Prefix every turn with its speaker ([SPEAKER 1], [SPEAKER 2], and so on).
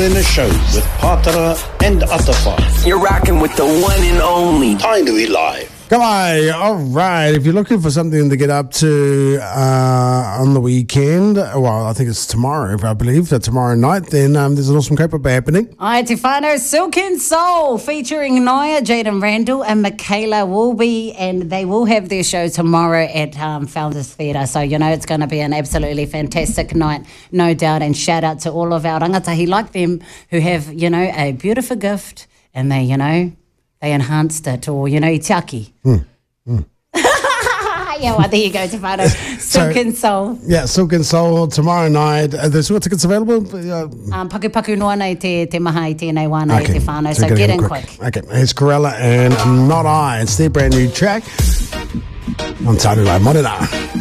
[SPEAKER 1] Morena Show with Pātara and Atafa.
[SPEAKER 2] You're rocking with the one and only
[SPEAKER 1] Tainui Live.
[SPEAKER 3] Come on, all right. If you're looking for something to get up to on the weekend, well, I think it's tomorrow, I believe, tomorrow night, then there's an awesome kaupapa happening.
[SPEAKER 4] Ai te whānau, Silk and Soul, featuring Naya, Jaden Randall and Michaela Woolby, and they will have their show tomorrow at Founders Theatre. So, you know, it's going to be an absolutely fantastic night, no doubt, and shout out to all of our rangatahi like them who have, you know, a beautiful gift and they, you know, they enhanced it, or, you know, i te aki. Yeah, well, there you go, te whānau. Silk and Soul.
[SPEAKER 3] Yeah, Silk and Soul tomorrow night. There's still tickets available?
[SPEAKER 4] Paku noa nei te maha i tēnei wāna i te whānau, so get in quick.
[SPEAKER 3] Okay, here's Corella and Not I. It's their brand new track on Tainui Live Morena.